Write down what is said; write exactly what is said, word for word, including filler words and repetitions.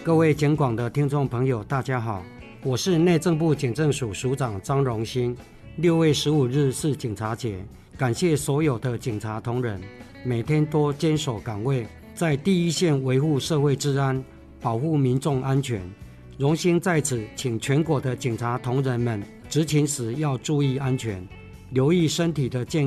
各位警广的听众朋友大家好，我是内政部警政署署长张荣兴。六月十五日是警察节，感谢所有的警察同仁每天都坚守岗位，在第一线维护社会治安，保护民众安全。荣兴在此请全国的警察同仁们执勤时要注意安全，留意身体的健